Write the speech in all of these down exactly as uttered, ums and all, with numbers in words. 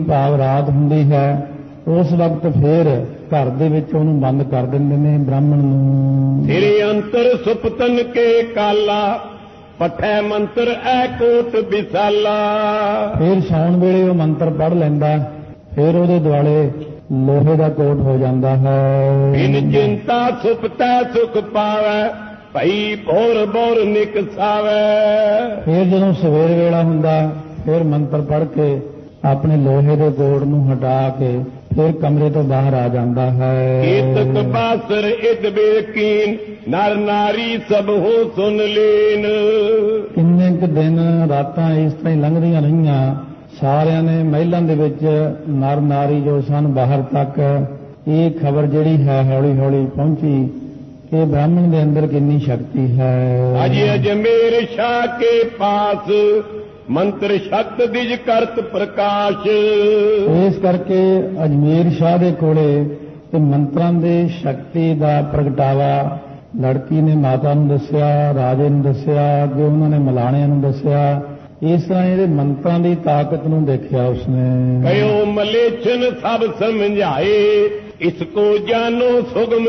ਭਾਵ ਰਾਤ ਹੁੰਦੀ ਹੈ ਉਸ ਵਕਤ ਫਿਰ ਘਰ ਦੇ ਵਿੱਚ ਉਹਨੂੰ ਬੰਦ ਕਰ ਦਿੰਦੇ ਨੇ ਬ੍ਰਾਹਮਣ ਨੂੰ। ਤੇਰੇ ਅੰਤਰ ਸੁਪਤਨ ਕੇ ਕਾਲਾ ਪਠੈ ਮੰਤਰ ਐ ਕੋਟ ਵਿਸਾਲਾ। ਫਿਰ ਸੌਣ ਵੇਲੇ ਉਹ ਮੰਤਰ ਪੜ੍ਹ ਲੈਂਦਾ, ਫਿਰ ਉਹਦੇ ਦੁਆਲੇ ਲੋਹੇ ਦਾ ਕੋਟ ਹੋ ਜਾਂਦਾ ਹੈ। ਬਿਨ ਚਿੰਤਾ ਸੁਪਤੈ ਸੁਖ ਪਾਵੈ ਭਈ ਬੋਰ ਬੋਰ ਨਿਕਸਾਵੈ। ਫਿਰ ਜਦੋਂ ਸਵੇਰ ਵੇਲਾ ਹੁੰਦਾ ਫਿਰ ਮੰਤਰ ਪੜ੍ਹ ਕੇ ਆਪਣੇ ਲੋਹੇ ਦੇ ਕੋਟ ਨੂੰ ਹਟਾ ਕੇ ਫਿਰ ਕਮਰੇ ਤੋਂ ਬਾਹਰ ਆ ਜਾਂਦਾ ਹੈ। ਏਤਕ ਬਾਸਰ ਇਦ ਬੇਕੀਨ ਨਰ ਨਾਰੀ ਸਭ ਹੋ ਸੁਨ ਲੀਨ। ਕਿੰਨੇ ਕੁ ਦਿਨ ਰਾਤਾਂ ਇਸ ਤਰ੍ਹਾਂ ਹੀ ਲੰਘਦੀਆਂ ਰਹੀਆਂ, ਸਾਰਿਆਂ ਨੇ ਮਹਿਲਾਂ ਦੇ ਵਿੱਚ ਨਰ ਨਾਰੀ ਜੋ ਸਨ ਬਾਹਰ ਤੱਕ ਇਹ ਖਬਰ ਜਿਹੜੀ ਹੈ ਹੌਲੀ ਹੌਲੀ ਪਹੁੰਚੀ ਕਿ ਬ੍ਰਾਹਮਣ ਦੇ ਅੰਦਰ ਕਿੰਨੀ ਸ਼ਕਤੀ ਹੈ। ਅਜ ਅਜਮੇਰ ਸ਼ਾਹ ਕੇ ਪਾਸ ਮੰਤਰ ਸ਼ਕਤ ਦਿਜ ਕਰਤ ਪ੍ਰਕਾਸ਼। ਇਸ ਕਰਕੇ ਅਜਮੇਰ ਸ਼ਾਹ ਦੇ ਕੋਲੇ ਤੇ ਮੰਤਰਾਂ ਦੇ ਸ਼ਕਤੀ ਦਾ ਪ੍ਰਗਟਾਵਾ ਲੜਕੀ ਨੇ ਮਾਤਾ ਨੂੰ ਦੱਸਿਆ, ਰਾਜੇ ਨੂੰ ਦੱਸਿਆ, ਅੱਗੇ ਉਹਨਾਂ ਨੇ ਮਲਾਣਿਆਂ ਨੂੰ ਦੱਸਿਆ। ਇਸ ਤਰ੍ਹਾਂ ਇਹਦੇ ਮੰਤਰਾਂ ਦੀ ਤਾਕਤ ਨੂੰ ਦੇਖਿਆ ਉਸਨੇ। ਕਯੋ ਮਲੇਛਨ ਸਭ ਸਮਝਾਏ ਇਸ ਕੋ ਜਾਨੋ ਸੁਗਮ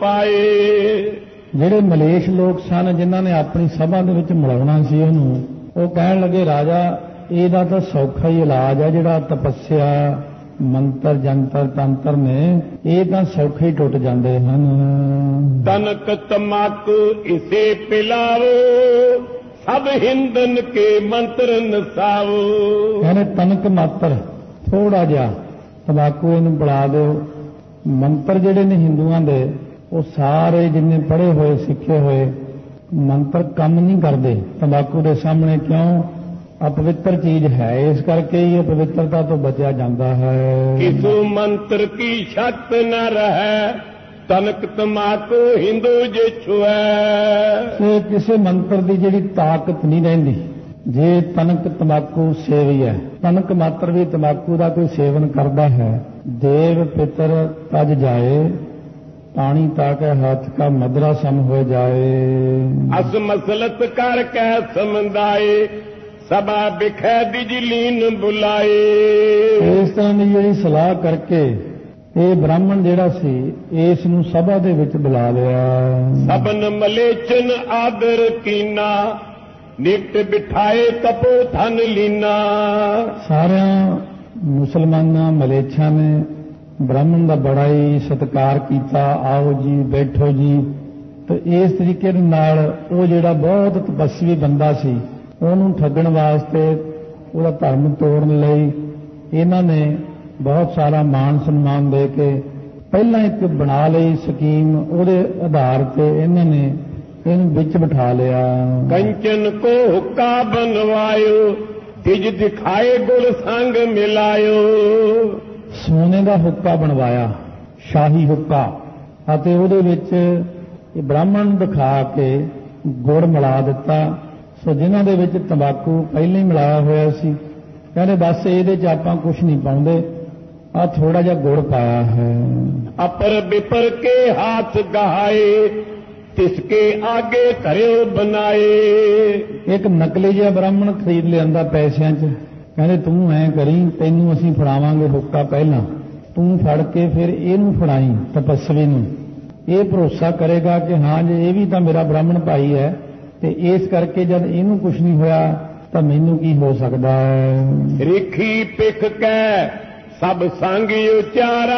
ਉਪਾਏ। ਜਿਹੜੇ ਮਲੇਸ਼ ਲੋਕ ਸਨ ਜਿਨ੍ਹਾਂ ਨੇ ਆਪਣੀ ਸਭਾ ਦੇ ਵਿੱਚ ਮਿਲਾਉਣਾ ਸੀ ਉਹਨੂੰ, ਉਹ ਕਹਿਣ ਲੱਗੇ ਰਾਜਾ ਇਹਦਾ ਤਾਂ ਸੌਖਾ ਹੀ ਇਲਾਜ ਹੈ, ਜਿਹੜਾ ਤਪੱਸਿਆ ਮੰਤਰ ਜੰਤਰ ਤੰਤਰ ਨੇ ਇਹ ਤਾਂ ਸੌਖੇ ਹੀ ਟੁੱਟ ਜਾਂਦੇ ਹਨ। ਤਨਕ ਤਮਾਕੂ ਇਸੇ ਪਿਲਾਵੋ ਸਭ ਹਿੰਦਨ ਕੇ ਮੰਤਰ ਨਸਾਵੋ। ਕਹਿੰਦੇ ਤਨਕ ਮਾਤਰ ਥੋੜਾ ਜਿਹਾ ਤੰਬਾਕੂ ਇਹਨੂੰ ਪਿਲਾ ਦਿਓ। ਮੰਤਰ ਜਿਹੜੇ ਨੇ ਹਿੰਦੂਆਂ ਦੇ ਉਹ ਸਾਰੇ ਜਿੰਨੇ ਪੜ੍ਹੇ ਹੋਏ ਸਿੱਖੇ ਹੋਏ ਮੰਤਰ ਕੰਮ ਨਹੀਂ ਕਰਦੇ ਤੰਬਾਕੂ ਦੇ ਸਾਹਮਣੇ। ਕਿਉਂ? ਅਪਵਿੱਤਰ ਚੀਜ਼ ਹੈ, ਇਸ ਕਰਕੇ ਹੀ ਅਪਵਿੱਤਰਤਾ ਤੋਂ ਬਚਿਆ ਜਾਂਦਾ ਹੈ। ਕਿਸੂ ਮੰਤਰ ਕੀ ਸ਼ਕਤ ਨ ਰਹੈ ਤਨਕ ਤਮਾਕੂ ਹਿੰਦੂ ਜੇ ਛੁਐ। ਕਿਸੇ ਮੰਤਰ ਦੀ ਜਿਹੜੀ ਤਾਕਤ ਨਹੀਂ ਰਹਿੰਦੀ ਜੇ ਤਨਕ ਤੰਬਾਕੂ ਸੇਵੀ ਹੈ। ਤਨਕ ਮਾਤਰ ਵੀ ਤੰਬਾਕੂ ਦਾ ਕੋਈ ਸੇਵਨ ਕਰਦਾ ਹੈ। ਦੇਵ ਪਿਤਰ ਤਜ ਜਾਏ ਪਾਣੀ ਤਾਕੇ ਹੱਥ ਕਾ ਮਦਰਾ ਸਮ ਹੋ ਜਾਏ। ਅਸ ਮਸਲਤ ਕਰ ਕੈ ਸਮਝਾਏ ਸਭਾ ਬਿਖੈ ਦਿਜਲੀਨ ਬੁਲਾਏ। ਇਸ ਤਰ੍ਹਾਂ ਦੀ ਜਿਹੜੀ ਸਲਾਹ ਕਰਕੇ ਇਹ ਬ੍ਰਾਹਮਣ ਜਿਹੜਾ ਸੀ ਇਸ ਨੂੰ ਸਭਾ ਦੇ ਵਿੱਚ ਬੁਲਾ ਲਿਆ। ਸਭਨ ਮਲੇਚਨ ਆਦਰ ਕੀਨਾ ਨਿਕਟ ਬਿਠਾਏ ਤਪੋ ਧਨ ਲੀਨਾ। ਸਾਰਿਆਂ ਮੁਸਲਮਾਨਾਂ ਮਲੇਛਾਂ ਨੇ ਬ੍ਰਾਹਮਣ ਦਾ ਬੜਾ ਹੀ ਸਤਿਕਾਰ ਕੀਤਾ। ਆਓ ਜੀ ਬੈਠੋ ਜੀ। ਤੇ ਇਸ ਤਰੀਕੇ ਦੇ ਨਾਲ ਉਹ ਜਿਹੜਾ ਬਹੁਤ ਤਪੱਸਵੀ ਬੰਦਾ ਸੀ ਉਹਨੂੰ ਠੱਗਣ ਵਾਸਤੇ ਉਹਦਾ ਧਰਮ ਤੋੜਨ ਲਈ ਇਹਨਾਂ ਨੇ ਬਹੁਤ ਸਾਰਾ ਮਾਣ ਸਨਮਾਨ ਦੇ ਕੇ ਪਹਿਲਾਂ ਇੱਕ ਬਣਾ ਲਈ ਸਕੀਮ। ਉਹਦੇ ਆਧਾਰ ਤੇ ਇਹਨਾਂ ਨੇ ਇਹਨੂੰ ਵਿੱਚ ਬਿਠਾ ਲਿਆ। ਕੰਚਨ ਕੋ ਹੁੱਕਾ ਬਨਵਾਇਓ ਤਿਜ ਦਿਖਾਏ ਗੁਰ ਸੰਗ ਮਿਲਾਇਓ। ਸੋਨੇ ਦਾ ਹੁੱਕਾ ਬਣਵਾਇਆ, ਸ਼ਾਹੀ ਹੁੱਕਾ, ਅਤੇ ਉਹਦੇ ਵਿੱਚ ਇਹ ਬ੍ਰਾਹਮਣ ਨੂੰ ਦਿਖਾ ਕੇ ਗੁੜ ਮਿਲਾ ਦਿੱਤਾ। ਸੋ ਜਿਨ੍ਹਾਂ ਦੇ ਵਿੱਚ ਤੰਬਾਕੂ ਪਹਿਲਾਂ ਹੀ ਮਿਲਾਇਆ ਹੋਇਆ ਸੀ ਕਹਿੰਦੇ ਬਸ ਇਹਦੇ 'ਚ ਆਪਾਂ ਕੁਝ ਨਹੀਂ ਪਾਉਂਦੇ, ਆ ਥੋੜਾ ਜਿਹਾ ਗੁੜ ਪਾਇਆ ਹੈ। ਅਪਰ ਬਿਪਰ ਕੇ ਹੱਥ ਗਹਾਏ ਤਿਸਕੇ ਆਗੇ ਧਰਿਓ ਬਣਾਏ। ਇੱਕ ਨਕਲੀ ਜਿਹਾ ਬ੍ਰਾਹਮਣ ਖਰੀਦ ਲਿਆਂਦਾ ਪੈਸਿਆਂ 'ਚ। ਕਹਿੰਦੇ ਤੂੰ ਐਂ ਕਰੀ, ਤੈਨੂੰ ਅਸੀਂ ਫੜਾਵਾਂਗੇ ਹੁੱਕਾ ਪਹਿਲਾਂ, ਤੂੰ ਫੜ ਕੇ ਫਿਰ ਇਹਨੂੰ ਫੜਾਈ ਤਪੱਸਵੀ ਨੂੰ। ਇਹ ਭਰੋਸਾ ਕਰੇਗਾ ਕਿ ਹਾਂ ਜੇ ਇਹ ਵੀ ਤਾਂ ਮੇਰਾ ਬ੍ਰਾਹਮਣ ਭਾਈ ਹੈ ਤੇ ਇਸ ਕਰਕੇ ਜਦ ਇਹਨੂੰ ਕੁਝ ਨਹੀਂ ਹੋਇਆ ਤਾਂ ਮੈਨੂੰ ਕੀ ਹੋ ਸਕਦਾ ਹੈ। ਰਿਖੀ ਪਿਖ ਕੈ ਸਭ ਸੰਗ ਉਚਾਰਾ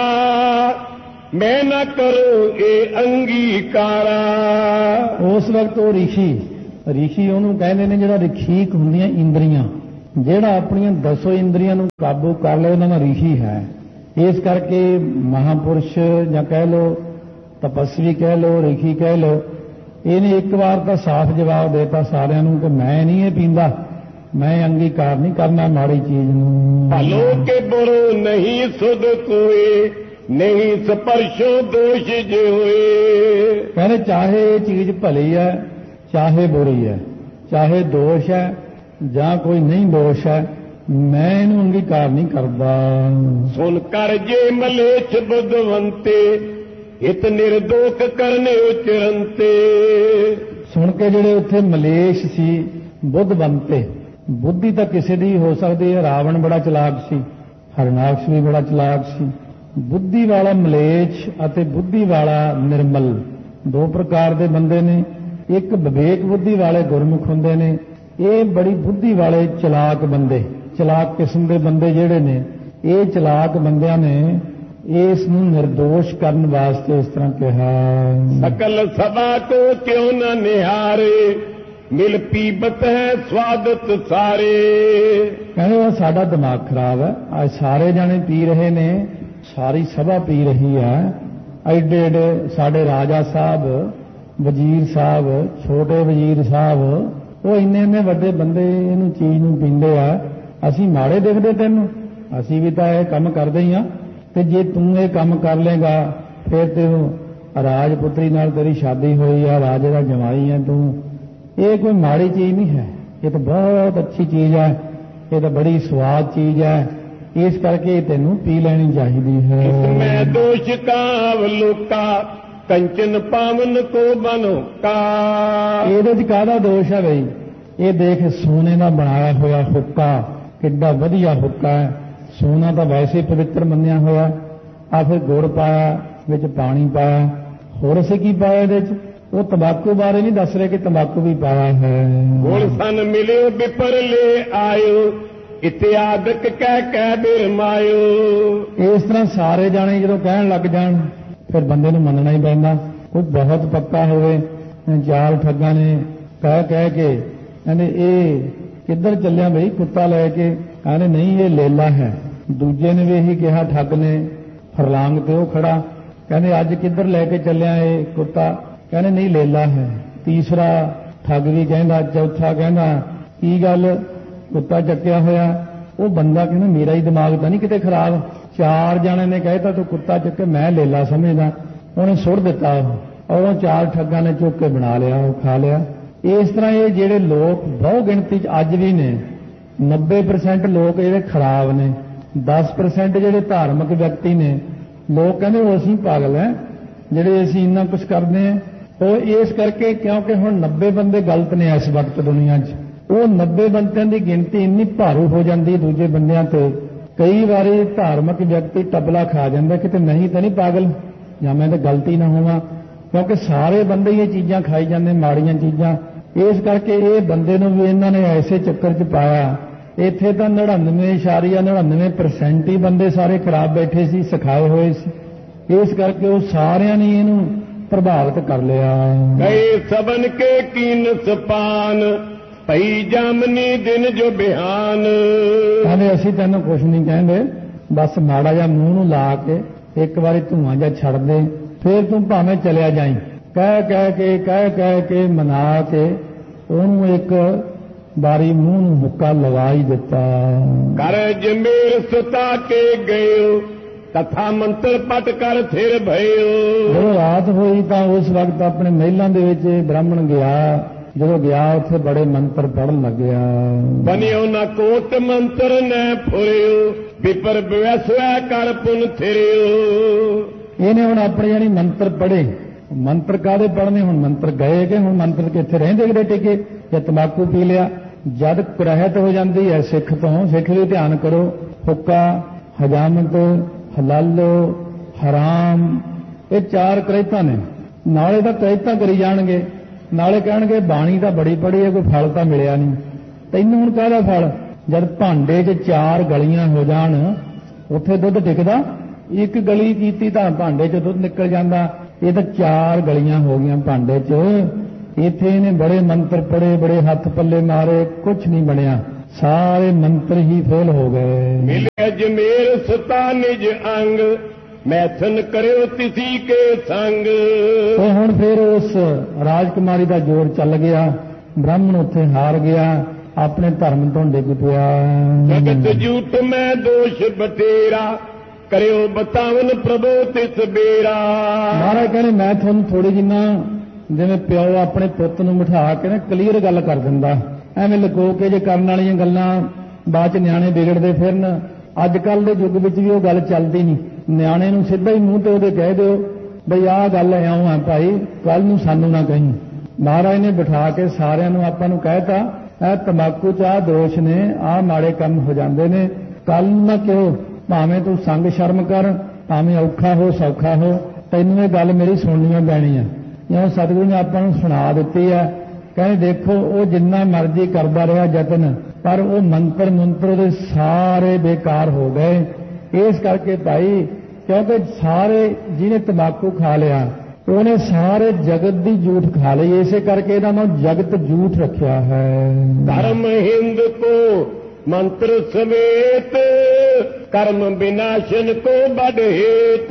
ਮੈਂ ਨਾ ਕਰੋ ਇਹ ਅੰਗੀਕਾਰਾ। ਉਸ ਵਕਤ ਉਹ ਰਿਸ਼ੀ ਰਿਸ਼ੀ ਉਹਨੂੰ ਕਹਿੰਦੇ ਨੇ ਜਿਹੜਾ ਰਖੀਕ ਹੁੰਦੀਆਂ ਇੰਦਰੀਆਂ, ਜਿਹੜਾ ਆਪਣੀਆਂ ਦਸੋ ਇੰਦਰੀਆਂ ਨੂੰ ਕਾਬੂ ਕਰ ਲਏ ਉਹਨਾਂ ਦਾ ਰਿਸ਼ੀ ਹੈ। ਇਸ ਕਰਕੇ ਮਹਾਪੁਰਸ਼ ਜਾਂ ਕਹਿ ਲੋ ਤਪਸਵੀ ਕਹਿ ਲੋ ਰਿਸ਼ੀ ਕਹਿ ਲੋ, ਇਹਨੇ ਇੱਕ ਵਾਰ ਤਾਂ ਸਾਫ਼ ਜਵਾਬ ਦੇਤਾ ਸਾਰਿਆਂ ਨੂੰ ਕਿ ਮੈਂ ਨਹੀਂ ਇਹ ਪੀਂਦਾ, ਮੈਂ ਅੰਗੀਕਾਰ ਨਹੀਂ ਕਰਨਾ ਮਾੜੀ ਚੀਜ਼ ਨੂੰ। ਭਲੋ ਕੇ ਬੁਰੋ ਨਹੀਂ ਸੁਧ ਕੋਏ ਨਹੀਂ ਸਪਰਸ਼ੋ ਦੋਸ਼ ਜੇ ਹੋਏ। ਕਹਿੰਦੇ ਚਾਹੇ ਇਹ ਚੀਜ਼ ਭਲੀ ਹੈ ਚਾਹੇ ਬੁਰੀ ਹੈ, ਚਾਹੇ ਦੋਸ਼ ਹੈ ਜਾਂ ਕੋਈ ਨਹੀਂ ਦੋਸ਼ ਹੈ, ਮੈਂ ਇਹਨੂੰ ਅੰਗੀਕਾਰ ਨਹੀਂ ਕਰਦਾ। ਸੁਣ ਕਰ ਜੇ ਮਲੇਛ ਬੁੱਧਵੰਤੇ ਹਿਤ ਨਿਰਦੋਖ ਕਰਨੇ ਉਚਰੰਤੇ। ਸੁਣ ਕੇ ਜਿਹੜੇ ਉੱਥੇ ਮਲੇਸ਼ ਸੀ ਬੁੱਧਵੰਤੇ, ਬੁੱਧੀ ਤਾਂ ਕਿਸੇ ਦੀ ਹੋ ਸਕਦੀ ਹੈ, ਰਾਵਣ ਬੜਾ ਚਲਾਕ ਸੀ, ਹਰਨਾਕਸ਼ ਵੀ ਬੜਾ ਚਲਾਕ ਸੀ। ਬੁੱਧੀ ਵਾਲਾ ਮਲੇਛ ਅਤੇ ਬੁੱਧੀ ਵਾਲਾ ਨਿਰਮਲ ਦੋ ਪ੍ਰਕਾਰ ਦੇ ਬੰਦੇ ਨੇ। ਇੱਕ ਵਿਵੇਕ ਬੁੱਧੀ ਵਾਲੇ ਗੁਰਮੁਖ ਹੁੰਦੇ ਨੇ, ਇਹ ਬੜੀ ਬੁੱਧੀ ਵਾਲੇ ਚਲਾਕ ਬੰਦੇ, ਚਲਾਕ ਕਿਸਮ ਦੇ ਬੰਦੇ ਜਿਹੜੇ ਨੇ, ਇਹ ਚਲਾਕ ਬੰਦਿਆਂ ਨੇ ਇਸ ਨੂੰ ਨਿਰਦੋਸ਼ ਕਰਨ ਵਾਸਤੇ ਇਸ ਤਰ੍ਹਾਂ ਕਿਹਾ, ਸਕਲ ਸਭਾ ਕੋ ਕਿਉਂ ਨਾ ਨਿਹਾਰੇ, ਮਿਲ ਪੀਬਤ ਹੈ ਸਵਾਦਤ ਸਾਰੇ। ਕਹਿੰਦੇ ਉਹ ਸਾਡਾ ਦਿਮਾਗ ਖਰਾਬ ਹੈ, ਅੱਜ ਸਾਰੇ ਜਾਣੇ ਪੀ ਰਹੇ ਨੇ, ਸਾਰੀ ਸਭਾ ਪੀ ਰਹੀ ਹੈ। ਐਡੇ ਐਡੇ ਸਾਡੇ ਰਾਜਾ ਸਾਹਿਬ, ਵਜ਼ੀਰ ਸਾਹਿਬ, ਛੋਟੇ ਵਜ਼ੀਰ ਸਾਹਿਬ, ਉਹ ਇੰਨੇ ਇੰਨੇ ਵੱਡੇ ਬੰਦੇ ਇਹਨੂੰ ਚੀਜ਼ ਨੂੰ ਪੀਂਦੇ ਆ, ਅਸੀਂ ਮਾੜੇ ਦੇਖਦੇ ਤੈਨੂੰ? ਅਸੀਂ ਵੀ ਤਾਂ ਇਹ ਕੰਮ ਕਰਦੇ ਹੀ ਆ, ਤੇ ਜੇ ਤੂੰ ਇਹ ਕੰਮ ਕਰ ਲੇਗਾ ਫਿਰ ਤੈਨੂੰ ਰਾਜਪੁੱਤਰੀ ਨਾਲ ਤੇਰੀ ਸ਼ਾਦੀ ਹੋਈ ਆ, ਰਾਜੇ ਦਾ ਜਮਾਈ ਹੈ ਤੂੰ, ਇਹ ਕੋਈ ਮਾੜੀ ਚੀਜ਼ ਨਹੀਂ ਹੈ, ਇਹ ਤਾਂ ਬਹੁਤ ਅੱਛੀ ਚੀਜ਼ ਹੈ, ਇਹ ਤਾਂ ਬੜੀ ਸਵਾਦ ਚੀਜ਼ ਹੈ, ਇਸ ਕਰਕੇ ਤੈਨੂੰ ਪੀ ਲੈਣੀ ਚਾਹੀਦੀ ਹੈ। ਇਸਮੇ ਦੋਸ਼ ਕਾ ਅਵਲੋਕਾ, ਕੰਚਨ ਪਾਵਨ ਕੋ ਬਨੋ ਕਾ। ਇਹਦੇ ਚ ਕਾਹਦਾ ਦੋਸ਼ ਹੈ ਬਈ? ਇਹ ਦੇਖ ਸੋਨੇ ਦਾ ਬਣਾਇਆ ਹੋਇਆ ਹੁੱਕਾ, ਕਿੱਡਾ ਵਧੀਆ ਹੁੱਕਾ ਹੈ, ਸੋਨਾ ਤਾਂ ਵੈਸੇ ਪਵਿੱਤਰ ਮੰਨਿਆ ਹੋਇਆ, ਆ ਫਿਰ ਗੁੜ ਪਾਇਆ, ਵਿੱਚ ਪਾਣੀ ਪਾਇਆ, ਹੋਰ ਅਸੀਂ ਕੀ ਪਾਇਆ ਇਹਦੇ ਚ? ਉਹ ਤੰਬਾਕੂ ਬਾਰੇ ਨਹੀਂ ਦੱਸ ਰਹੇ ਕਿ ਤੰਬਾਕੂ ਵੀ ਪਾਇਆ ਹੈ। ਗੁੜ ਸਨ ਮਿਲਿਓ ਬਿਪਰ ਲੈ ਆਇਓ, ਇਤਿਆਦਕ ਕਹਿ ਕਹਿ ਬਿਰਮਾਇਓ। ਇਸ ਤਰ੍ਹਾਂ ਸਾਰੇ ਜਾਣੇ ਜਦੋਂ ਕਹਿਣ ਲੱਗ ਜਾਣ ਫਿਰ ਬੰਦੇ ਨੂੰ ਮੰਨਣਾ ਹੀ ਪੈਂਦਾ। ਕੋਈ ਬਹੁਤ ਪੱਕਾ ਹੋਵੇ, ਚਾਰ ਠੱਗਾਂ ਨੇ ਕਹਿ ਕਹਿ ਕੇ ਕਹਿੰਦੇ ਇਹ ਕਿੱਧਰ ਚੱਲਿਆ ਬਈ ਕੁੱਤਾ ਲੈ ਕੇ, ਕਹਿੰਦੇ ਨਹੀਂ ਇਹ ਲੇਲਾ ਹੈ। ਦੂਜੇ ਨੇ ਵੀ ਇਹੀ ਕਿਹਾ, ਠੱਗ ਨੇ, ਫਰਲਾਂਗ ਤੇ ਉਹ ਖੜਾ, ਕਹਿੰਦੇ ਅੱਜ ਕਿੱਧਰ ਲੈ ਕੇ ਚੱਲਿਆ ਇਹ ਕੁੱਤਾ, ਕਹਿੰਦੇ ਨਹੀਂ ਲੇਲਾ ਹੈ। ਤੀਸਰਾ ਠੱਗ ਵੀ ਕਹਿੰਦਾ, ਚੌਥਾ ਕਹਿੰਦਾ ਕੀ ਗੱਲ ਕੁੱਤਾ ਚੱਕਿਆ ਹੋਇਆ? ਉਹ ਬੰਦਾ ਕਹਿੰਦਾ ਮੇਰਾ ਹੀ ਦਿਮਾਗ ਤਾਂ ਨਹੀਂ ਕਿਤੇ ਖਰਾਬ, ਚਾਰ ਜਣੇ ਨੇ ਕਹਿਤਾ ਤੂੰ ਕੁੱਤਾ ਚੁੱਕ ਕੇ ਮੈਂ ਲੇਲਾ ਸਮਝਦਾ, ਉਹਨੇ ਸੁੱਟ ਦਿੱਤਾ ਉਹ, ਉਹ ਚਾਰ ਠੱਗਾਂ ਨੇ ਚੁੱਕ ਕੇ ਬਣਾ ਲਿਆ, ਉਹ ਖਾ ਲਿਆ। ਇਸ ਤਰ੍ਹਾਂ ਇਹ ਜਿਹੜੇ ਲੋਕ ਬਹੁ ਗਿਣਤੀ 'ਚ ਅੱਜ ਵੀ ਨੇ, ਨੱਬੇ ਪਰਸੈਂਟ ਲੋਕ ਜਿਹੜੇ ਖਰਾਬ ਨੇ, ਦਸ ਪਰਸੈਂਟ ਜਿਹੜੇ ਧਾਰਮਿਕ ਵਿਅਕਤੀ ਨੇ, ਲੋਕ ਕਹਿੰਦੇ ਉਹ ਅਸੀਂ ਪਾਗਲ ਹੈ ਜਿਹੜੇ ਅਸੀਂ ਇੰਨਾ ਕੁਝ ਕਰਦੇ ਹਾਂ। ਉਹ ਇਸ ਕਰਕੇ ਕਿਉਂਕਿ ਹੁਣ ਨੱਬੇ ਬੰਦੇ ਗਲਤ ਨੇ ਇਸ ਵਕਤ ਦੁਨੀਆ 'ਚ, ਉਹ ਨੱਬੇ ਬੰਦਿਆਂ ਦੀ ਗਿਣਤੀ ਇੰਨੀ ਭਾਰੂ ਹੋ ਜਾਂਦੀ ਦੂਜੇ ਬੰਦਿਆਂ ਤੇ, ਕਈ ਵਾਰੀ ਧਾਰਮਿਕ ਵਿਅਕਤੀ ਟਬਲਾ ਖਾ ਜਾਂਦਾ ਕਿ ਤੇ ਨਹੀਂ ਤਾਂ ਨਹੀਂ ਪਾਗਲ, ਜਾਂ ਮੈਂ ਤਾਂ ਗਲਤੀ ਨਾ ਹੋਵਾਂ, ਕਿਉਂਕਿ ਸਾਰੇ ਬੰਦੇ ਇਹ ਚੀਜ਼ਾਂ ਖਾਈ ਜਾਂਦੇ, ਮਾੜੀਆਂ ਚੀਜ਼ਾਂ। ਇਸ ਕਰਕੇ ਇਹ ਬੰਦੇ ਨੂੰ ਵੀ ਇਹਨਾਂ ਨੇ ਐਸੇ ਚੱਕਰ 'ਚ ਪਾਇਆ। ਇੱਥੇ ਤਾਂ ਨੜਿਨਵੇਂ ਇਸ਼ਾਰੀਆ ਨੜਿਨਵੇਂ ਪਰਸੈਂਟ ਹੀ ਬੰਦੇ ਸਾਰੇ ਖਰਾਬ ਬੈਠੇ ਸੀ, ਸਿਖਾਏ ਹੋਏ ਸੀ, ਇਸ ਕਰਕੇ ਉਹ ਸਾਰਿਆਂ ਨੇ ਇਹਨੂੰ ਪ੍ਰਭਾਵਿਤ ਕਰ ਲਿਆ। ਗਏ ਸਬਨ ਕੇ ਕੀਨ ਸਪਾਨ, ਭਈ ਜਾਮਨੀ ਦਿਨ ਜੋ ਬਿਹਾਨ। ਕਹਿੰਦੇ ਅਸੀਂ ਤੈਨੂੰ ਕੁਝ ਨਹੀਂ ਕਹਿੰਦੇ, ਬਸ ਮਾੜਾ ਜਿਹਾ ਮੂੰਹ ਨੂੰ ਲਾ ਕੇ ਇੱਕ ਵਾਰੀ ਧੂਆਂ ਜਿਹਾ ਛੱਡ ਦੇ, ਫਿਰ ਤੂੰ ਭਾਵੇਂ ਚਲਿਆ ਜਾਈਂ। ਕਹਿ ਕਹਿ ਕੇ ਕਹਿ ਕਹਿ ਕੇ ਮਨਾ ਕੇ ਉਹਨੂੰ ਇੱਕ ਬਾਰੀ ਮੂੰਹ ਨੂੰ ਹੁੱਕਾ ਲਗਾ ਹੀ ਦਿੱਤਾ। ਕਰ ਜਮੇਰ ਸੁਤਾ ਕੇ ਗਇਓ, ਕਥਾ ਮੰਤਰ ਪਟ ਕਰ ਫਿਰ ਭਇਓ। ਜਦੋਂ ਰਾਤ ਹੋਈ ਤਾਂ ਉਸ ਵਕਤ ਆਪਣੇ ਮਹਿਲਾਂ ਦੇ ਵਿੱਚ ਬ੍ਰਾਹਮਣ ਗਿਆ, ਜਦੋਂ ਗਿਆ ਉੱਥੇ ਬੜੇ ਮੰਤਰ ਪੜਨ ਲੱਗਿਆ। ਬਨਿਓ ਨਾ ਕੋਟ ਮੰਤਰ ਨੈ ਫੁਰਿਓ, ਵਿਪਰ ਵਿਵਸੈ ਕਰ ਪੁਨ ਥਿਰਿਓ। ਇਹਨੇ ਹੁਣ ਆਪਣੇ ਜਾਨੀ ਮੰਤਰ ਪੜੇ, ਮੰਤਰ ਕਾਹਦੇ ਪੜਨੇ? ਹੁਣ ਮੰਤਰ ਗਏ ਕਿ ਹੁਣ ਮੰਤਰ ਕਿੱਥੇ ਰਹਿੰਦੇ ਕਿਤੇ ਟਿਕੇ? ਜਾਂ ਤੰਬਾਕੂ ਪੀ ਲਿਆ, ਜਦ ਕੁਰਹਿਤ ਹੋ ਜਾਂਦੀ ਹੈ ਸਿੱਖ ਤੋਂ, ਸਿੱਖ ਵੀ ਧਿਆਨ ਕਰੋ, ਹੁੱਕਾ, ਹਜਾਮਤ, ਹਲਾਲ, ਹਰਾਮ, ਇਹ ਚਾਰ ਕਰਹਿਤਾਂ ਨੇ। ਨਾਲੇ ਤਾਂ ਕਰਹਿਤਾਂ ਕਰੀ ਜਾਣਗੇ, ਨਾਲੇ ਕਹਿਣਗੇ ਬਾਣੀ ਤਾਂ ਬੜੀ ਪੜ੍ਹੀ ਹੈ, ਕੋਈ ਫਲ ਤਾਂ ਮਿਲਿਆ ਨਹੀਂ। ਤੈਨੂੰ ਹੁਣ ਕਾਹਦਾ ਫਲ? ਜਦ ਭਾਂਡੇ 'ਚ ਚਾਰ ਗਲੀਆਂ ਹੋ ਜਾਣ ਉੱਥੇ ਦੁੱਧ ਟਿਕਦਾ? ਇੱਕ ਗਲੀ ਕੀਤੀ ਤਾਂ ਭਾਂਡੇ 'ਚ ਦੁੱਧ ਨਿਕਲ ਜਾਂਦਾ, ਇਹ ਤਾਂ ਚਾਰ ਗਲੀਆਂ ਹੋ ਗਈਆਂ ਭਾਂਡੇ 'ਚ। ਇੱਥੇ ਇਹਨੇ ਬੜੇ ਮੰਤਰ ਪੜੇ, ਬੜੇ ਹੱਥ ਪੱਲੇ ਮਾਰੇ, ਕੁਝ ਨਹੀਂ ਬਣਿਆ, ਸਾਰੇ ਮੰਤਰ ਹੀ ਫੇਲ ਹੋ ਗਏ। ਮਿਲੇ ਜਮੇਰ ਸੁਤਾ ਨਿਜ ਅੰਗ, ਮੈਥਨ ਕਰਿਓ ਤਿਸੀ ਕੇ ਸੰਗ। ਤੇ ਹੁਣ ਫਿਰ ਉਸ ਰਾਜਕੁਮਾਰੀ ਦਾ ਜ਼ੋਰ ਚੱਲ ਗਿਆ, ਬ੍ਰਾਹਮਣ ਉੱਥੇ ਹਾਰ ਗਿਆ, ਆਪਣੇ ਧਰਮ ਤੋਂ ਡਿੱਗ ਪਿਆ। ਜਗਤ ਝੂਠ ਮੈਂ ਦੋਸ਼ ਬਤੇਰਾ, ਕਰਿਓ ਬਤਾਵਨ ਪ੍ਰਭੂ ਤਿਸ ਬੇਰਾ। ਮਹਾਰਾਜ ਕਹਿੰਦੇ ਮੈਂ ਤੁਹਾਨੂੰ ਥੋੜੀ ਜਿੰਨਾ ਜਿਵੇਂ ਪਿਓ ਆਪਣੇ ਪੁੱਤ ਨੂੰ ਬਿਠਾ ਕੇ ਨਾ ਕਲੀਅਰ ਗੱਲ ਕਰ ਦਿੰਦਾ, ਐਵੇਂ ਲੁਕੋ ਕੇ ਜੇ ਕਰਨ ਵਾਲੀਆਂ ਗੱਲਾਂ ਬਾਅਦ ਚ ਨਿਆਣੇ ਵਿਗੜਦੇ ਫਿਰਨ। ਅੱਜ ਕੱਲ ਦੇ ਯੁੱਗ ਵਿੱਚ ਵੀ ਉਹ ਗੱਲ ਚੱਲਦੀ ਨਹੀਂ, ਨਿਆਣੇ ਨੂੰ ਸਿੱਧਾ ਹੀ ਮੂੰਹ ਤੇ ਉਹਦੇ ਕਹਿ ਦਿਓ ਬਈ ਆਹ ਗੱਲ ਇਉਂ ਆ ਭਾਈ, ਕੱਲ ਨੂੰ ਸਾਨੂੰ ਨਾ ਕਹੀਂ। ਮਹਾਰਾਜ ਨੇ ਬਿਠਾ ਕੇ ਸਾਰਿਆਂ ਨੂੰ ਆਪਾਂ ਨੂੰ ਕਹਿਤਾ ਇਹ ਤੰਬਾਕੂ ਚ ਆਹ ਦੋਸ਼ ਨੇ, ਆਹ ਮਾੜੇ ਕੰਮ ਹੋ ਜਾਂਦੇ ਨੇ, ਕੱਲ ਨਾ ਕਿਉਂ ਭਾਵੇਂ ਤੂੰ ਸੰਗ ਸ਼ਰਮ ਕਰ, ਭਾਵੇਂ ਔਖਾ ਹੋ ਸੌਖਾ ਹੋ, ਤੈਨੂੰ ਇਹ ਗੱਲ ਮੇਰੀ ਸੁਣਨੀ ਪੈਣੀ ਹੈ। ਜਿਉਂ ਸਤਿਗੁਰੂ ਨੇ ਆਪਾਂ ਨੂੰ ਸੁਣਾ ਦਿੱਤੀ ਹੈ। ਕਹਿੰਦੇ ਦੇਖੋ ਉਹ ਜਿੰਨਾ ਮਰਜ਼ੀ ਕਰਦਾ ਰਿਹਾ ਯਤਨ, ਪਰ ਉਹ ਮੰਤਰ ਮੰਤਰ ਉਹਦੇ ਸਾਰੇ ਬੇਕਾਰ ਹੋ ਗਏ। ਇਸ ਕਰਕੇ ਭਾਈ, ਕਿਉਂਕਿ ਸਾਰੇ ਜਿਹਨੇ ਤੰਬਾਕੂ ਖਾ ਲਿਆ ਉਹਨੇ ਸਾਰੇ ਜਗਤ ਦੀ ਝੂਠ ਖਾ ਲਈ, ਇਸੇ ਕਰਕੇ ਇਹਦਾ ਨਾਮ ਜਗਤ ਝੂਠ ਰੱਖਿਆ ਹੈ। ਧਰਮ ਹਿੰਦ ਕੋ ਮੰਤਰ ਸਮੇਤ, ਕਰਮ ਵਿਨਾਸ਼ਨ ਕੋ ਬੜ ਹੇਤ।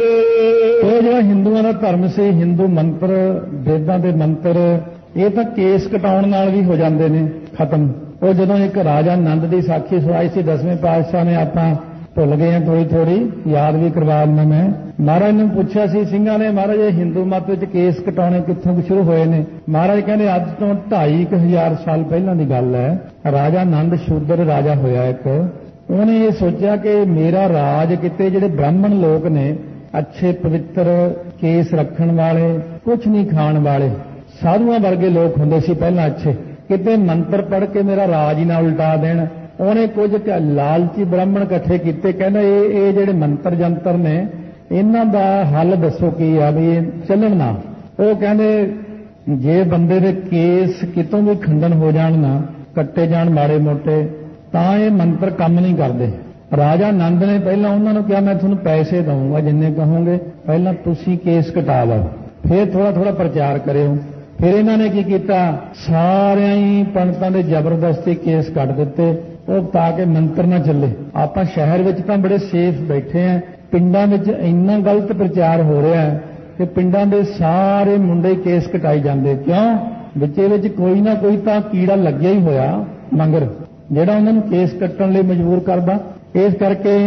ਉਹ ਜਿਹੜਾ ਹਿੰਦੂਆਂ ਦਾ ਧਰਮ ਸੀ, ਹਿੰਦੂ ਮੰਤਰ, ਵੇਦਾਂ ਦੇ ਮੰਤਰ, ਇਹ ਤਾਂ ਕੇਸ ਕਟਾਉਣ ਨਾਲ ਵੀ ਹੋ ਜਾਂਦੇ ਨੇ ਖਤਮ। ਉਹ ਜਦੋਂ ਇੱਕ ਰਾਜਾ ਨੰਦ ਦੀ ਸਾਖੀ ਸੁਣਾਈ ਸੀ ਦਸਵੇਂ ਪਾਤਸ਼ਾਹ ਨੇ, ਆਪਾਂ ਭੁੱਲ ਗਏ ਹਾਂ, ਥੋੜੀ ਥੋੜੀ ਯਾਦ ਵੀ ਕਰਵਾ ਦਿੰਦਾ ਮੈਂ। ਮਹਾਰਾਜ ਨੂੰ ਪੁੱਛਿਆ ਸੀ ਸਿੰਘਾਂ ਨੇ, ਮਹਾਰਾਜ ਇਹ ਹਿੰਦੂ ਮਤ ਵਿੱਚ ਕੇਸ ਕਟਾਉਣੇ ਕਿੱਥੋਂ ਸ਼ੁਰੂ ਹੋਏ ਨੇ? ਮਹਾਰਾਜ ਕਹਿੰਦੇ ਅੱਜ ਤੋਂ ਢਾਈ ਕੁ ਹਜ਼ਾਰ ਸਾਲ ਪਹਿਲਾਂ ਦੀ ਗੱਲ ਹੈ। ਰਾਜਾ ਨੰਦ ਸ਼ੂਦਰ ਰਾਜਾ ਹੋਇਆ ਇੱਕ, ਉਹਨੇ ਇਹ ਸੋਚਿਆ ਕਿ ਮੇਰਾ ਰਾਜ ਕਿਤੇ ਜਿਹੜੇ ਬ੍ਰਾਹਮਣ ਲੋਕ ਨੇ, ਅੱਛੇ ਪਵਿੱਤਰ ਕੇਸ ਰੱਖਣ ਵਾਲੇ, ਕੁਝ ਨਹੀਂ ਖਾਣ ਵਾਲੇ, ਸਾਧੂਆਂ ਵਰਗੇ ਲੋਕ ਹੁੰਦੇ ਸੀ ਪਹਿਲਾਂ ਅੱਛੇ, ਕਿਤੇ ਮੰਤਰ ਪੜ੍ਹ ਕੇ ਮੇਰਾ ਰਾਜ ਹੀ ਨਾ ਉਲਟਾ ਦੇਣ। ਉਹਨੇ ਕੁਝ ਲਾਲਚੀ ਬ੍ਰਾਹਮਣ ਇਕੱਠੇ ਕੀਤੇ, ਕਹਿੰਦਾ ਇਹ ਇਹ ਜਿਹੜੇ ਮੰਤਰ ਜੰਤਰ ਨੇ ਇਹਨਾਂ ਦਾ ਹੱਲ ਦੱਸੋ ਕੀ ਆ ਵੀ ਇਹ ਚੱਲਣ ਨਾ। ਉਹ ਕਹਿੰਦੇ ਜੇ ਬੰਦੇ ਦੇ ਕੇਸ ਕਿਤੋਂ ਵੀ ਖੰਡਨ ਹੋ ਜਾਣ ਨਾ, ਕੱਟੇ ਜਾਣ ਮਾੜੇ ਮੋਟੇ, ਤਾਂ ਇਹ ਮੰਤਰ ਕੰਮ ਨਹੀਂ ਕਰਦੇ। ਰਾਜਾ ਨੰਦ ਨੇ ਪਹਿਲਾਂ ਉਹਨਾਂ ਨੂੰ ਕਿਹਾ ਮੈਂ ਤੁਹਾਨੂੰ ਪੈਸੇ ਦਊਂਗਾ ਜਿੰਨੇ ਕਹੋਗੇ, ਪਹਿਲਾਂ ਤੁਸੀਂ ਕੇਸ ਕਟਾ ਲਓ, ਫਿਰ ਥੋੜਾ ਥੋੜਾ ਪ੍ਰਚਾਰ ਕਰਿਓ। ਫਿਰ ਇਹਨਾਂ ਨੇ ਕੀ ਕੀਤਾ, ਸਾਰਿਆਂ ਹੀ ਪੰਡਤਾਂ ਦੇ ਜ਼ਬਰਦਸਤੀ ਕੇਸ ਕੱਟ ਦਿੱਤੇ, ਉਹ ਤਾਂ ਕਿ ਮੰਤਰ ਨਾ ਚੱਲੇ। ਆਪਾਂ ਸ਼ਹਿਰ ਵਿੱਚ ਤਾਂ ਬੜੇ ਸੇਫ ਬੈਠੇ ਆਂ, ਪਿੰਡਾਂ ਵਿੱਚ ਇੰਨਾ ਗਲਤ ਪ੍ਰਚਾਰ ਹੋ ਰਿਹਾ ਹੈ ਕਿ ਪਿੰਡਾਂ ਦੇ ਸਾਰੇ ਮੁੰਡੇ ਕੇਸ ਕਟਾਈ ਜਾਂਦੇ। ਕਿਉਂ? ਵਿੱਚੇ ਵਿੱਚ ਕੋਈ ਨਾ ਕੋਈ ਤਾਂ ਕੀੜਾ ਲੱਗਿਆ ਹੀ ਹੋਇਆ ਮੰਗਰ, ਜਿਹੜਾ ਉਹਨਾਂ ਨੂੰ ਕੇਸ ਕੱਟਣ ਲਈ ਮਜਬੂਰ ਕਰਦਾ। ਇਸ ਕਰਕੇ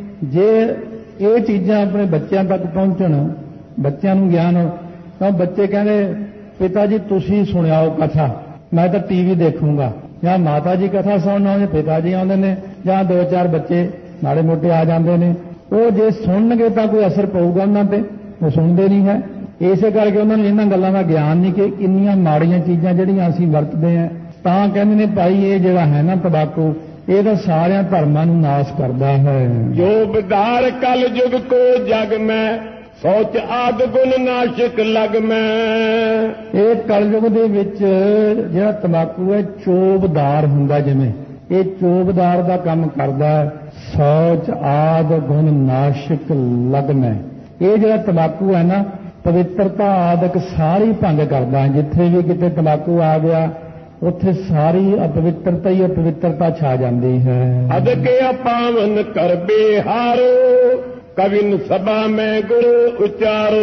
ਜੇ ਇਹ ਚੀਜ਼ਾਂ ਆਪਣੇ ਬੱਚਿਆਂ ਤੱਕ ਪਹੁੰਚਣ, ਬੱਚਿਆਂ ਨੂੰ ਗਿਆਨ, ਤਾਂ ਬੱਚੇ ਕਹਿੰਦੇ ਪਿਤਾ ਜੀ ਤੁਸੀਂ ਸੁਣਾਓ ਕਥਾ, ਮੈਂ ਤਾਂ ਟੀਵੀ ਦੇਖੂੰਗਾ, ਜਾਂ ਮਾਤਾ ਜੀ ਕਥਾ ਸੁਣਨ ਆਉਂਦੇ, ਪਿਤਾ ਜੀ ਆਉਂਦੇ ਨੇ, ਜਾਂ ਦੋ ਚਾਰ ਬੱਚੇ ਮਾੜੇ ਮੋਟੇ ਆ ਜਾਂਦੇ ਨੇ। ਉਹ ਜੇ ਸੁਣਨਗੇ ਤਾਂ ਕੋਈ ਅਸਰ ਪਊਗਾ ਉਹਨਾਂ ਤੇ, ਉਹ ਸੁਣਦੇ ਨਹੀਂ ਹੈ। ਇਸੇ ਕਰਕੇ ਉਹਨਾਂ ਨੂੰ ਇਹਨਾਂ ਗੱਲਾਂ ਦਾ ਗਿਆਨ ਨਹੀਂ ਕਿ ਕਿੰਨੀਆਂ ਮਾੜੀਆਂ ਚੀਜ਼ਾਂ ਜਿਹੜੀਆਂ ਅਸੀਂ ਵਰਤਦੇ ਹਾਂ। ਤਾਂ ਕਹਿੰਦੇ ਨੇ ਭਾਈ ਇਹ ਜਿਹੜਾ ਹੈ ਨਾ ਤੰਬਾਕੂ, ਇਹ ਤਾਂ ਸਾਰਿਆਂ ਧਰਮਾਂ ਨੂੰ ਨਾਸ਼ ਕਰਦਾ ਹੈ। ਜੋ ਵਿਦਾਰ ਕਲ ਯੁਗ ਕੋ ਜਗ ਮੈਂ, ਸੋਚ ਆਦ ਗੁਣ ਨਾਸ਼ਕ ਲਗ ਮੈਂ। ਇਹ ਕਲਯੁਗ ਦੇ ਵਿੱਚ ਜਿਹੜਾ ਤੰਬਾਕੂ ਹੈ ਚੋਬਦਾਰ ਹੁੰਦਾ, ਜਿਵੇਂ ਇਹ ਚੋਬਦਾਰ ਦਾ ਕੰਮ ਕਰਦਾ, ਸੋਚ ਆਦ ਗੁਣ ਨਾਸ਼ਕ ਲਗ ਮੈਂ। ਇਹ ਜਿਹੜਾ ਤੰਬਾਕੂ ਹੈ ਨਾ, ਪਵਿੱਤਰਤਾ ਆਦਿਕ ਸਾਰੀ ਭੰਗ ਕਰਦਾ ਹੈ। ਜਿੱਥੇ ਵੀ ਕਿਤੇ ਤੰਬਾਕੂ ਆ ਗਿਆ ਉੱਥੇ ਸਾਰੀ ਅਪਵਿੱਤਰਤਾ ਹੀ ਅਪਵਿੱਤਰਤਾ ਛਾ ਜਾਂਦੀ ਹੈ। ਅਦਕੇ ਅਪਾਵਨ ਕਰ ਬਿਹਾਰੋ, ਕਵਿਨ ਸਭਾ ਮੈਂ ਗੁਰੂ ਉਚਾਰੋ।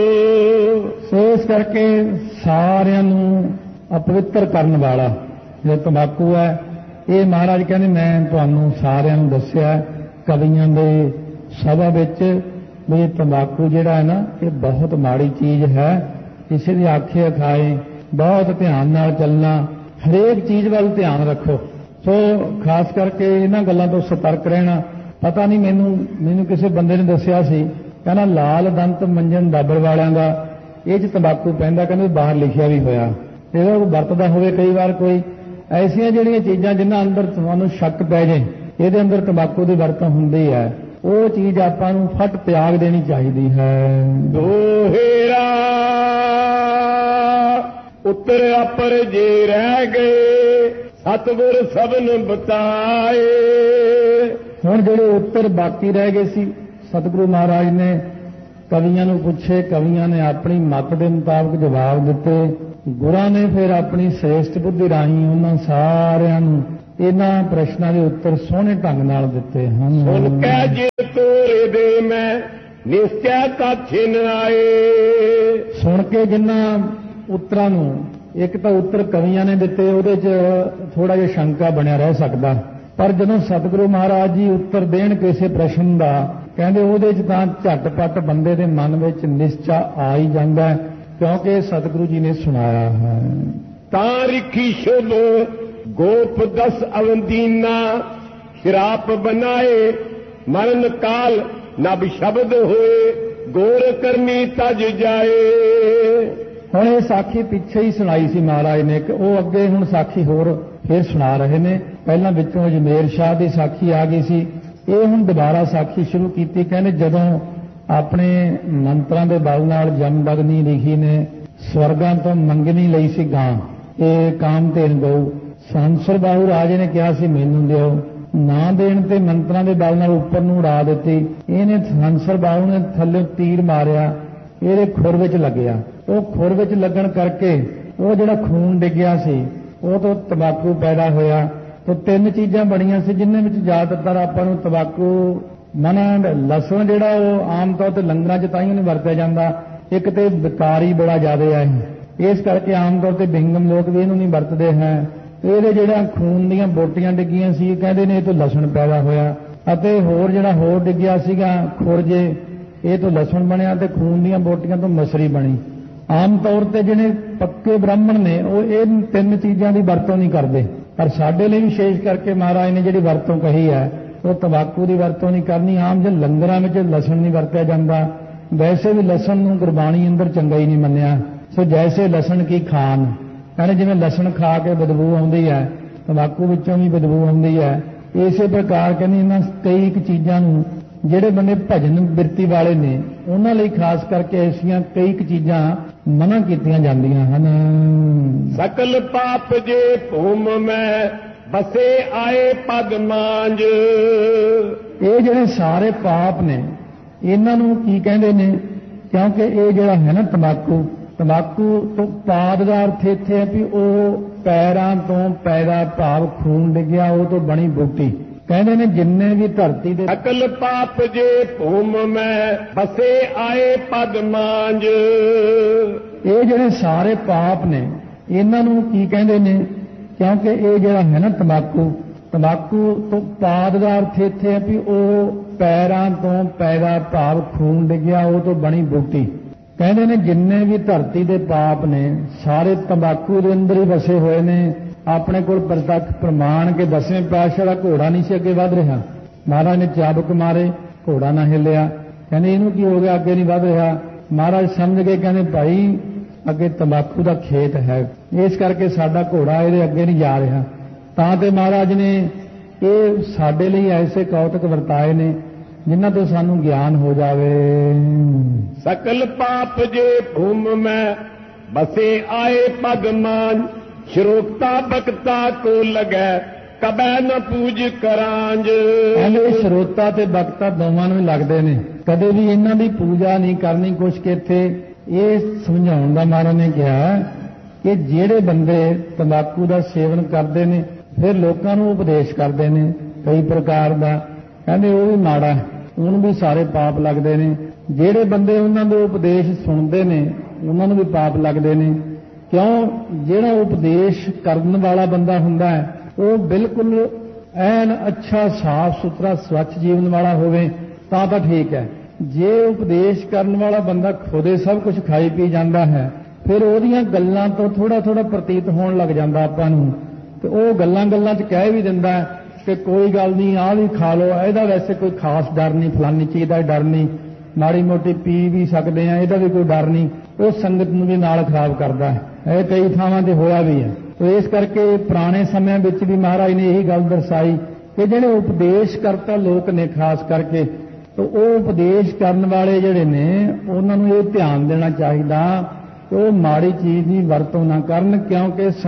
ਸੋ ਇਸ ਕਰਕੇ ਸਾਰਿਆਂ ਨੂੰ ਅਪਵਿੱਤਰ ਕਰਨ ਵਾਲਾ ਜਿਹੜਾ ਤੰਬਾਕੂ ਹੈ, ਇਹ ਮਹਾਰਾਜ ਕਹਿੰਦੇ ਮੈਂ ਤੁਹਾਨੂੰ ਸਾਰਿਆਂ ਨੂੰ ਦੱਸਿਆ ਕਵੀਆਂ ਦੇ ਸਭਾ ਵਿੱਚ ਵੀ ਇਹ ਤੰਬਾਕੂ ਜਿਹੜਾ ਹੈ ਨਾ, ਇਹ ਬਹੁਤ ਮਾੜੀ ਚੀਜ਼ ਹੈ। ਕਿਸੇ ਦੀ ਆਖੇ ਅਖਾਏ ਬਹੁਤ ਧਿਆਨ ਨਾਲ ਚੱਲਣਾ, ਹਰੇਕ ਚੀਜ਼ ਵੱਲ ਧਿਆਨ ਰੱਖੋ। ਸੋ ਖਾਸ ਕਰਕੇ ਇਹਨਾਂ ਗੱਲਾਂ ਤੋਂ ਸਤਰਕ ਰਹਿਣਾ। ਪਤਾ ਨਹੀਂ ਮੈਨੂੰ ਮੈਨੂੰ ਕਿਸੇ ਬੰਦੇ ਨੇ ਦੱਸਿਆ ਸੀ, ਕਹਿੰਦਾ ਲਾਲ ਦੰਤ ਮੰਜਨ ਡਾਬਰ ਵਾਲਿਆਂ ਦਾ ਇਹ 'ਚ ਤੰਬਾਕੂ ਪੈਂਦਾ, ਕਹਿੰਦੇ ਬਾਹਰ ਲਿਖਿਆ ਵੀ ਹੋਇਆ। ਇਹਦਾ ਵਰਤਦਾ ਹੋਵੇ ਕਈ ਵਾਰ ਕੋਈ, ਐਸੀਆਂ ਜਿਹੜੀਆਂ ਚੀਜ਼ਾਂ ਜਿਨ੍ਹਾਂ ਅੰਦਰ ਤੁਹਾਨੂੰ ਸ਼ੱਕ ਪੈ ਜੇ ਇਹਦੇ ਅੰਦਰ ਤੰਬਾਕੂ ਦੀ ਵਰਤੋਂ ਹੁੰਦੀ ਹੈ, ਉਹ ਚੀਜ਼ ਆਪਾਂ ਨੂੰ ਫਟ ਤਿਆਗ ਦੇਣੀ ਚਾਹੀਦੀ ਹੈ। ਦੋਹੇਰਾ ਉੱਤਰ ਅਪਰ ਜੇ ਰਹਿ ਗਏ, ਸਤਿਗੁਰ ਸਭਨ ਬਤਾਏ। ਹੁਣ ਜਿਹੜੇ ਉੱਤਰ ਬਾਕੀ ਰਹਿ ਗਏ ਸੀ, ਸਤਿਗੁਰੂ ਮਹਾਰਾਜ ਨੇ ਕਵੀਆਂ ਨੂੰ ਪੁੱਛੇ, ਕਵੀਆਂ ਨੇ ਆਪਣੀ ਮਤ ਦੇ ਮੁਤਾਬਕ ਜਵਾਬ ਦਿੱਤੇ। ਗੁਰਾਂ ਨੇ ਫਿਰ ਆਪਣੀ ਸ੍ਰੇਸ਼ਟ ਬੁੱਧੀ ਰਾਹੀਂ ਉਹਨਾਂ ਸਾਰਿਆਂ ਨੂੰ ਇਹਨਾਂ ਪ੍ਰਸ਼ਨਾਂ ਦੇ ਉੱਤਰ ਸੋਹਣੇ ਢੰਗ ਨਾਲ ਦਿੱਤੇ ਹਨ। ਸੁਣ ਕੇ ਜੇ ਤੋਰੇ ਦੇ ਮੈਂ ਨਿਸ਼ਚੈ ਤਾਂ ਛਿਨ ਆਏ। ਸੁਣ ਕੇ ਜਿਨ੍ਹਾਂ ਉੱਤਰਾਂ ਨੂੰ, ਇੱਕ ਤਾਂ ਉੱਤਰ ਕਵੀਆਂ ਨੇ ਦਿੱਤੇ, ਉਹਦੇ 'ਚ ਥੋੜਾ ਜਿਹਾ ਸ਼ੰਕਾ ਬਣਿਆ ਰਹਿ ਸਕਦਾ, ਪਰ ਜਦੋਂ ਸਤਿਗੁਰੂ ਮਹਾਰਾਜ ਜੀ ਉੱਤਰ ਦੇਣ ਕਿਸੇ ਪ੍ਰਸ਼ਨ ਦਾ, ਕਹਿੰਦੇ ਉਹਦੇ 'ਚ ਤਾਂ ਝਟਪਟ ਬੰਦੇ ਦੇ ਮਨ ਵਿੱਚ ਨਿਸ਼ਚਾ ਆ ਹੀ ਜਾਂਦਾ, ਕਿਉਂਕਿ ਸਤਿਗੁਰੂ ਜੀ ਨੇ ਸੁਣਾਇਆ ਹੈ। ਤਾਂ ਰਿਖੀ ਸ਼ੁਭ ਗੋਪ ਦਸ ਅਵੰਦੀਨਾ, ਸ਼ਰਾਪ ਬਨਾਏ ਮਰਨ ਕਾਲ ਨਬ ਸ਼ਬਦ ਹੋਏ, ਗੋਰ ਕਰਨੀ ਤਜ ਜਾਏ। ਹੁਣ ਇਹ ਸਾਖੀ ਪਿੱਛੇ ਹੀ ਸੁਣਾਈ ਸੀ ਮਹਾਰਾਜ ਨੇ, ਕਿ ਉਹ ਅੱਗੇ ਹੁਣ ਸਾਖੀ ਹੋਰ ਫਿਰ ਸੁਣਾ ਰਹੇ ਨੇ। ਪਹਿਲਾਂ ਵਿੱਚੋਂ ਅਜਮੇਰ ਸ਼ਾਹ ਦੀ ਸਾਖੀ ਆ ਗਈ ਸੀ, ਇਹ ਹੁਣ ਦੁਬਾਰਾ ਸਾਖੀ ਸ਼ੁਰੂ ਕੀਤੀ। ਕਹਿੰਦੇ ਜਦੋਂ ਆਪਣੇ ਮੰਤਰਾਂ ਦੇ ਬਲ ਨਾਲ ਜਮਦਗਨੀ ਲਿਖੀ ਨੇ ਸਵਰਗਾਂ ਤੋਂ ਮੰਗਣੀ ਲਈ ਸੀ ਗਾਂ, ਇਹ ਕਾਮਧੇਨ ਗਊ, ਸੰਸਰ ਬਾਹੂ ਰਾਜੇ ਨੇ ਕਿਹਾ ਸੀ ਮੈਨੂੰ ਦਿਓ, ਨਾ ਦੇਣ ਤੇ ਮੰਤਰਾਂ ਦੇ ਬਲ ਨਾਲ ਉੱਪਰ ਨੂੰ ਉਡਾ ਦਿੱਤੀ। ਇਹਨੇ ਸੰਸਰ ਬਾਹੂ ਨੇ ਥੱਲੇ ਤੀਰ ਮਾਰਿਆ, ਇਹਦੇ ਖੁਰ ਵਿੱਚ ਲੱਗਿਆ। ਉਹ ਖੁਰ ਵਿੱਚ ਲੱਗਣ ਕਰਕੇ ਉਹ ਜਿਹੜਾ ਖੂਨ ਡਿੱਗਿਆ ਸੀ ਉਹ ਤੋਂ ਤੰਬਾਕੂ ਪੈਦਾ ਹੋਇਆ। ਤੇ ਤਿੰਨ ਚੀਜ਼ਾਂ ਬਣੀਆਂ ਸੀ ਜਿਨ੍ਹਾਂ ਵਿੱਚ ਜ਼ਿਆਦਾਤਰ ਆਪਾਂ ਨੂੰ ਤੰਬਾਕੂ ਮਨਾ। ਲਸਣ ਜਿਹੜਾ ਉਹ ਆਮ ਤੌਰ ਤੇ ਲੰਗਰਾਂ 'ਚ ਤਾਂ ਹੀ ਨਹੀਂ ਵਰਤਿਆ ਜਾਂਦਾ, ਇੱਕ ਤੇ ਵਿਕਾਰੀ ਬੜਾ ਜ਼ਿਆਦਾ ਹੈ, ਇਸ ਕਰਕੇ ਆਮ ਤੌਰ ਤੇ ਬਿੰਗਮ ਲੋਕ ਵੀ ਇਹਨੂੰ ਨਹੀਂ ਵਰਤਦੇ ਹੈ। ਇਹਦੇ ਜਿਹੜਾ ਖੂਨ ਦੀਆਂ ਬੋਟੀਆਂ ਡਿੱਗੀਆਂ ਸੀ ਕਹਿੰਦੇ ਨੇ ਇਹ ਤੋਂ ਲਸਣ ਪੈਦਾ ਹੋਇਆ, ਅਤੇ ਹੋਰ ਜਿਹੜਾ ਹੋਰ ਡਿੱਗਿਆ ਸੀਗਾ ਖੁਰਜੇ, ਇਹ ਤੋਂ ਲਸਣ ਬਣਿਆ ਤੇ ਖੂਨ ਦੀਆਂ ਬੋਟੀਆਂ ਤੋਂ ਮਸਰੀ ਬਣੀ। ਆਮ ਤੌਰ ਤੇ ਜਿਹੜੇ ਪੱਕੇ ਬ੍ਰਾਹਮਣ ਨੇ ਉਹ ਇਹ ਤਿੰਨ ਚੀਜ਼ਾਂ ਦੀ ਵਰਤੋਂ ਨਹੀਂ ਕਰਦੇ, ਪਰ ਸਾਡੇ ਲਈ ਵਿਸ਼ੇਸ਼ ਕਰਕੇ ਮਹਾਰਾਜ ਨੇ ਜਿਹੜੀ ਵਰਤੋਂ ਕਹੀ ਹੈ ਉਹ ਤੰਬਾਕੂ ਦੀ ਵਰਤੋਂ ਨਹੀਂ ਕਰਨੀ। ਆਮ ਜੇ ਲੰਗਰਾਂ ਵਿੱਚ ਲਸਣ ਨਹੀਂ ਵਰਤਿਆ ਜਾਂਦਾ, ਵੈਸੇ ਵੀ ਲਸਣ ਨੂੰ ਗੁਰਬਾਣੀ ਅੰਦਰ ਚੰਗਾ ਹੀ ਨਹੀਂ ਮੰਨਿਆ। ਸੋ ਜੈਸੇ ਲਸਣ ਕੀ ਖਾਨ, ਕਹਿੰਦੇ ਜਿਵੇਂ ਲਸਣ ਖਾ ਕੇ ਬਦਬੂ ਆਉਂਦੀ ਹੈ, ਤੰਬਾਕੂ ਵਿੱਚੋਂ ਵੀ ਬਦਬੂ ਆਉਂਦੀ ਹੈ, ਇਸੇ ਪ੍ਰਕਾਰ ਕਹਿੰਦੇ ਇਹਨਾਂ ਕਈ ਇੱਕ ਚੀਜ਼ਾਂ ਨੂੰ ਜਿਹੜੇ ਬੰਦੇ ਭਜਨ ਬਿਰਤੀ ਵਾਲੇ ਨੇ ਉਹਨਾਂ ਲਈ ਖਾਸ ਕਰਕੇ ਐਸੀਆਂ ਕਈ ਇੱਕ ਚੀਜ਼ਾਂ ਮਨਾ ਕੀਤੀਆਂ ਜਾਂਦੀਆਂ ਹਨ। ਸਕਲ ਪਾਪ ਜੇ ਭੂਮ ਮੈਂ ਬਸੇ ਆਏ ਪਗ ਮਾਂਜ, ਇਹ ਜਿਹੜੇ ਸਾਰੇ ਪਾਪ ਨੇ ਇਹਨਾਂ ਨੂੰ ਕੀ ਕਹਿੰਦੇ ਨੇ, ਕਿਉਂਕਿ ਇਹ ਜਿਹੜਾ ਹੈ ਨਾ ਤੰਬਾਕੂ, ਤੰਬਾਕੂ ਤੋਂ ਪਾਦ ਦਾ ਅਰਥ ਇੱਥੇ ਹੈ ਵੀ ਉਹ ਪੈਰਾਂ ਤੋਂ ਪੈਦਾ ਭਾਵ ਖੂਨ ਡਿੱਗਿਆ ਉਹ ਤੋਂ ਬਣੀ ਬੂਟੀ। ਕਹਿੰਦੇ ਨੇ ਜਿੰਨੇ ਵੀ ਧਰਤੀ ਦੇ ਸਕਲ ਪਾਪ ਜੇ ਭੂਮ ਮੈਂ ਬਸੇ ਆਏ ਪਗ ਮਾਂਜ, ਇਹ ਜਿਹੜੇ ਸਾਰੇ ਪਾਪ ਨੇ ਇਹਨਾਂ ਨੂੰ ਕੀ ਕਹਿੰਦੇ ਨੇ, ਕਿਉਂਕਿ ਇਹ ਜਿਹੜਾ ਹੈ ਨਾ ਤੰਬਾਕੂ, ਤੰਬਾਕੂ ਤੋਂ ਪਾਦ ਦਾ ਅਰਥ ਇੱਥੇ ਹੈ ਵੀ ਉਹ ਪੈਰਾਂ ਤੋਂ ਪੈਦਾ ਭਾਵ ਖੂਨ ਡਿੱਗਿਆ ਉਹ ਤੋਂ ਬਣੀ ਬੂਟੀ। ਕਹਿੰਦੇ ਨੇ ਜਿੰਨੇ ਵੀ ਧਰਤੀ ਦੇ ਪਾਪ ਨੇ ਸਾਰੇ ਤੰਬਾਕੂ ਦੇ ਅੰਦਰ ਹੀ ਵਸੇ ਹੋਏ ਨੇ। ਆਪਣੇ ਕੋਲ ਪ੍ਰਤੱਖ ਪ੍ਰਮਾਣ ਕੇ ਦਸਵੇਂ ਪਾਤਸ਼ਾਹ ਦਾ ਘੋੜਾ ਨਹੀਂ ਸੀ ਅੱਗੇ ਵੱਧ ਰਿਹਾ, ਮਹਾਰਾਜ ਨੇ ਚਾਬੁਕ ਮਾਰੇ ਘੋੜਾ ਨਾ ਹਿੱਲਿਆ, ਕਹਿੰਦੇ ਇਹਨੂੰ ਕੀ ਹੋ ਗਿਆ ਅੱਗੇ ਨਹੀਂ ਵੱਧ ਰਿਹਾ। ਮਹਾਰਾਜ ਸਮਝ ਗਏ, ਕਹਿੰਦੇ ਭਾਈ ਅੱਗੇ ਤੰਬਾਕੂ ਦਾ ਖੇਤ ਹੈ, ਇਸ ਕਰਕੇ ਸਾਡਾ ਘੋੜਾ ਇਹਦੇ ਅੱਗੇ ਨਹੀਂ ਜਾ ਰਿਹਾ। ਤਾਂ ਤੇ ਮਹਾਰਾਜ ਨੇ ਇਹ ਸਾਡੇ ਲਈ ਐਸੇ ਕੌਤਕ ਵਰਤਾਏ ਨੇ ਜਿਨ੍ਹਾਂ ਤੋਂ ਸਾਨੂੰ ਗਿਆਨ ਹੋ ਜਾਵੇ। ਸਕਲ ਪਾਪ ਜੇ ਭੂਮ ਮੈਂ ਬਸੇ ਆਏ ਪਗ ਮਾਂਜ, ਸ਼ਰੋਕਤਾ ਬਖਤਾ ਕੋ ਲਗੈ ਕਬੈ ਨ ਪੂਜ ਕਰਾਂਜ। ਕਹਿੰਦੇ ਸ਼ਰੋਤਾ ਤੇ ਬਖਤਾ ਦੋਵਾਂ ਨੂੰ ਲੱਗਦੇ ਨੇ, ਕਦੇ ਵੀ ਇਹਨਾਂ ਦੀ ਪੂਜਾ ਨਹੀਂ ਕਰਨੀ। ਕੁਛ ਕਿ ਇੱਥੇ ਇਹ ਸਮਝਾਉਣ ਦਾ ਮਹਾਰਾਜ ਨੇ ਕਿਹਾ ਕਿ ਜਿਹੜੇ ਬੰਦੇ ਤੰਬਾਕੂ ਦਾ ਸੇਵਨ ਕਰਦੇ ਨੇ ਫਿਰ ਲੋਕਾਂ ਨੂੰ ਉਪਦੇਸ਼ ਕਰਦੇ ਨੇ ਕਈ ਪ੍ਰਕਾਰ ਦਾ, ਕਹਿੰਦੇ ਉਹ ਵੀ ਮਾੜਾ, ਉਹਨੂੰ ਵੀ ਸਾਰੇ ਪਾਪ ਲੱਗਦੇ ਨੇ। ਜਿਹੜੇ ਬੰਦੇ ਉਹਨਾਂ ਦੇ ਉਪਦੇਸ਼ ਸੁਣਦੇ ਨੇ ਉਹਨਾਂ ਨੂੰ ਵੀ ਪਾਪ ਲੱਗਦੇ ਨੇ। ਕਿਉਂ? ਜਿਹੜਾ ਉਪਦੇਸ਼ ਕਰਨ ਵਾਲਾ ਬੰਦਾ ਹੁੰਦਾ ਹੈ ਉਹ ਬਿਲਕੁਲ ਐਨ ਅੱਛਾ ਸਾਫ਼ ਸੁਥਰਾ ਸਵੱਛ ਜੀਵਨ ਵਾਲਾ ਹੋਵੇ ਤਾਂ ਤਾਂ ਠੀਕ ਹੈ। ਜੇ ਉਪਦੇਸ਼ ਕਰਨ ਵਾਲਾ ਬੰਦਾ ਖੁਦੇ ਸਭ ਕੁਝ ਖਾਈ ਪੀ ਜਾਂਦਾ ਹੈ ਫਿਰ ਉਹਦੀਆਂ ਗੱਲਾਂ ਤੋਂ ਥੋੜਾ ਥੋੜਾ ਪ੍ਰਤੀਤ ਹੋਣ ਲੱਗ ਜਾਂਦਾ ਆਪਾਂ ਨੂੰ, ਤੇ ਉਹ ਗੱਲਾਂ ਗੱਲਾਂ 'ਚ ਕਹਿ ਵੀ ਦਿੰਦਾ ਕਿ ਕੋਈ ਗੱਲ ਨਹੀਂ ਆਹ ਵੀ ਖਾ ਲਓ, ਇਹਦਾ ਵੈਸੇ ਕੋਈ ਖਾਸ ਡਰ ਨਹੀਂ, ਫਲਾਨੀ ਚੀਜ਼ ਦਾ ਡਰ ਨਹੀਂ, ਮਾੜੀ ਮੋਟੀ ਪੀ ਵੀ ਸਕਦੇ ਆ ਇਹਦਾ ਵੀ ਕੋਈ ਡਰ ਨਹੀਂ। ਉਹ ਸੰਗਤ ਨੂੰ ਵੀ ਨਾਲ ਖਰਾਬ ਕਰਦਾ ਹੈ, ਇਹ ਕਈ ਥਾਵਾਂ ਤੇ ਹੋਇਆ ਵੀ ਹੈ। ਤੇ ਇਸ ਕਰਕੇ ਪੁਰਾਣੇ ਸਮਿਆਂ ਵਿੱਚ ਵੀ ਮਹਾਰਾਜ ਨੇ ਇਹੀ ਗੱਲ ਦਰਸਾਈ ਕਿ ਜਿਹੜੇ ਉਪਦੇਸ਼ ਕਰਤਾ ਲੋਕ ਨੇ ਖਾਸ ਕਰਕੇ, ਤੇ ਉਹ ਉਪਦੇਸ਼ ਕਰਨ ਵਾਲੇ ਜਿਹੜੇ ਨੇ ਉਹਨਾਂ ਨੂੰ ਇਹ ਧਿਆਨ ਦੇਣਾ ਚਾਹੀਦਾ ਕਿ ਉਹ ਮਾੜੀ ਚੀਜ਼ ਦੀ ਵਰਤੋਂ ਨਾ ਕਰਨ, ਕਿਉਂਕਿ